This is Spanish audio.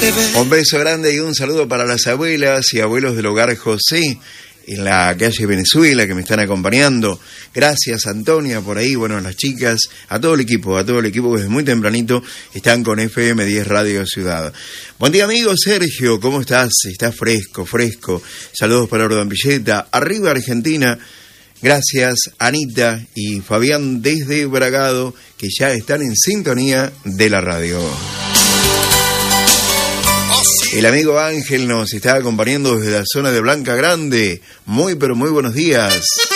Un beso grande y un saludo para las abuelas y abuelos del hogar José en la calle Venezuela que me están acompañando. Gracias, Antonia, por ahí, bueno, las chicas, a todo el equipo que desde muy tempranito están con FM 10 Radio Ciudad. Buen día, amigo Sergio, ¿cómo estás? Estás fresco. Saludos para Ordan Villeta, arriba Argentina. Gracias, Anita y Fabián desde Bragado, que ya están en sintonía de la radio. El amigo Ángel nos está acompañando desde la zona de Blanca Grande. Muy, pero muy buenos días.